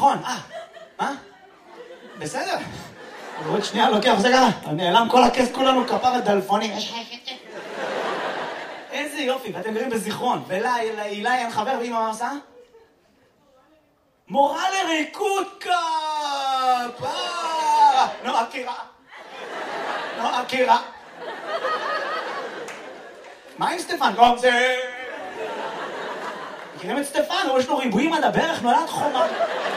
בזיכרון. מה? בסדר. עוד שנייה לוקח, זה ככה, נעלם כל הכס, כולנו כפר הדלפונים. איזה יופי, ואתם גרים בזיכרון. ולאילי אין חבר, ואמא מה עושה? מורה לריקוד כפרה. נועה קירה. מה עם סטפן? זה... מכירים את סטפן? יש לו ריבועים עד הברך, נולד חומה.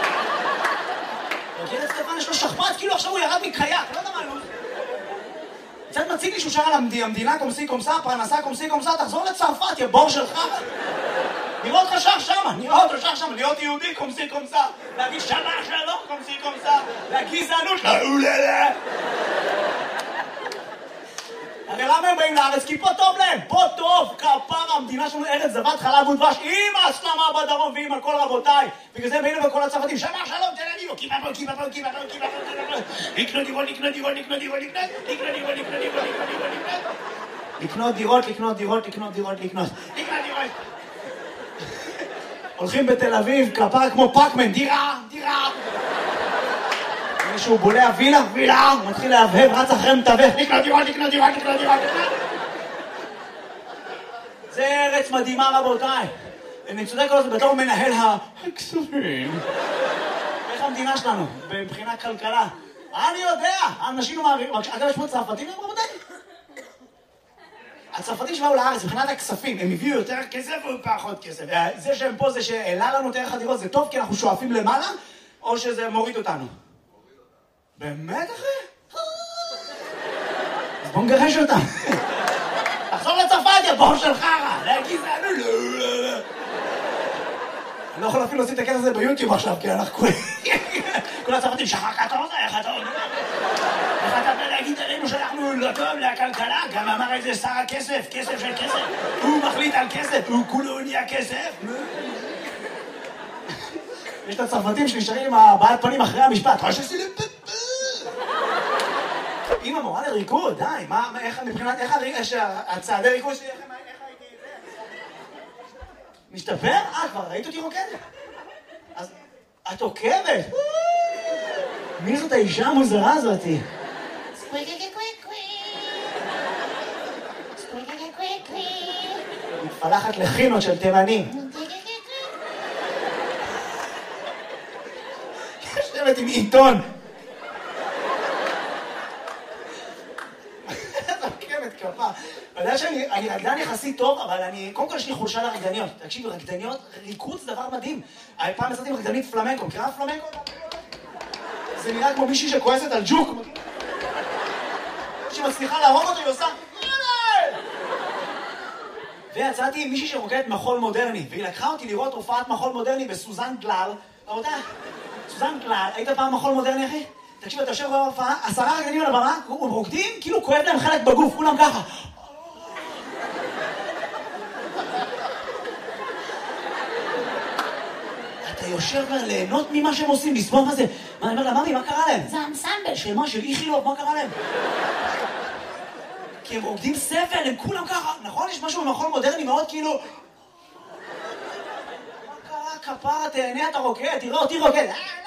מכיר את סטפן? יש לו שכפ"ץ, כאילו עכשיו הוא ירד מקייק, לא יודע מה לא. קצת מציג לי שהוא שר על המדינה קומסי קומסה, פרנסה קומסי קומסה, תחזור לצרפת, יא בור שלך. נראה אותך שר שמה, להיות יהודי קומסי קומסה, להגיד שמה שלום קומסי קומסה, לגזענות, לאוללה. הרי למה הם באים לארץ? כי פה טוב להם, פה טוב, כפרה, המדינה שלנו ארץ זבת חלב ודבש, עם ההסלמה בדרום ועם הכל רבותיי. בגלל זה באים לכל הצרפתים, שמה שלום, תל אביב, לקנות דירות. הולכים בתל אביב, כפרה כמו פאקמן, דירה. מישהו בולע וילה, מתחיל להבהב, רץ אחרי מתווך, לקנות דירות. זה ארץ מדהימה רבותיי. אני צודק כל זה בתור מנהל הכספים. איך המדינה שלנו, מבחינה כלכלה? אני יודע, אנשים מעבירים, אגב יש פה צרפתים, רבותיי? הצרפתים שבאו לארץ, מבחינת הכספים, הם הביאו יותר כסף או פחות כסף? זה שהם פה, זה שהעלה לנו את ערך הדירות, זה טוב כי אנחנו שואפים למעלה, או שזה מוריד אותנו? באמת אחי? אז בוא נגרש אותם. תחזור לצרפת, יא בור של חרא. להגיד לנו לא. אני לא יכול אפילו להוציא את הכסף הזה ביוטיוב עכשיו, כי אנחנו כל הצרפתים שחקת אותה, איך אתה אומר? איך אתה בא להגיד עלינו שאנחנו לא טוב לכלכלה? גם אמר איזה שר הכסף, כסף של כסף. הוא מחליט על כסף, הוא כולו נהיה כסף. יש את הצרפתים שנשארים עם הבעת פנים אחרי המשפט. אמא מורה לריקוד, די, איך מבחינת, איך הצעדי ריקוד שלי, איך הייתי משתפר? כבר ראית אותי רוקדת? אז את עוקבת? מי זאת האישה המוזרה הזאתי? מתפלחת לחינות של תימנים. יושבת עם עיתון. אתה יודע שאני רקדן יחסית טוב, אבל קודם כל יש לי חולשה לרקדניות. תקשיבו, רקדניות, ריקוד זה דבר מדהים. פעם יצאתי עם רקדנית פלמנקו, מכירה פלמנקו? זה נראה כמו מישהי שכועסת על ג'וק. שמצליחה להרוג אותו, היא עושה ויצאתי עם מישהי שרוקדת מחול מודרני, והיא לקחה אותי לראות הופעת מחול מודרני בסוזן גלל. רבותיי, סוזן גלל, היית פעם מחול מודרני אחי? תקשיב, אתה יושב בהופעה, 10 רקדנים על הבמה, רוקדים, כאילו כואב להם חלק בגוף, כולם ככה. אתה יושב ליהנות ממה שהם עושים, לסבור מה זה. מה, אני אומר לה, ממי, מה קרה להם? זה האנסמבל של מה, של איכילוב, מה קרה להם? כי הם רוקדים סבל, הם כולם ככה, נכון? יש משהו במחול מודרני מאוד כאילו... מה קרה, כפרה, תהנה, אתה רוקד, תראה אותי רוקד.